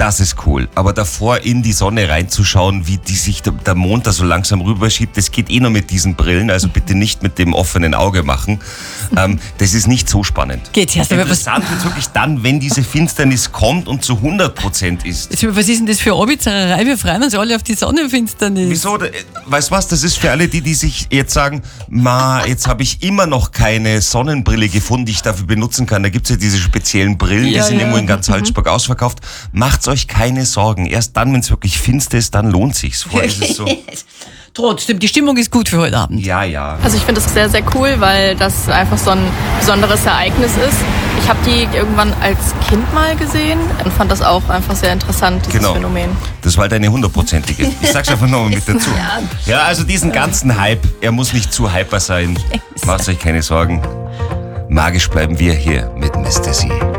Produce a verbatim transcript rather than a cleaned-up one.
Das ist cool. Aber davor in die Sonne reinzuschauen, wie die sich der Mond da so langsam rüberschiebt, das geht eh nur mit diesen Brillen, also bitte nicht mit dem offenen Auge machen. Ähm, das ist nicht so spannend. Geht's erst Interessant wird wirklich dann, wenn diese Finsternis kommt und zu hundert Prozent ist. Was ist denn das für Abizarerei? Wir freuen uns alle auf die Sonnenfinsternis. Wieso? Weißt du was, das ist für alle die, die sich jetzt sagen, ma, jetzt habe ich immer noch keine Sonnenbrille gefunden, die ich dafür benutzen kann. Da gibt es ja diese speziellen Brillen, Ja, die sind ja. irgendwo in ganz Salzburg mhm. ausverkauft. Macht's euch keine Sorgen. Erst dann, wenn es wirklich finster ist, dann lohnt sich's. Vorher ist es so. Trotzdem, die Stimmung ist gut für heute Abend. Ja, ja. Also ich finde es sehr, sehr cool, weil das einfach so ein besonderes Ereignis ist. Ich habe die irgendwann als Kind mal gesehen und fand das auch einfach sehr interessant, dieses genau. Phänomen. Das war halt eine hundertprozentige. Ich sag's einfach nochmal mit dazu. Ja, also diesen ganzen Hype, er muss nicht zu hyper sein. Macht euch keine Sorgen. Magisch bleiben wir hier mit Mister C.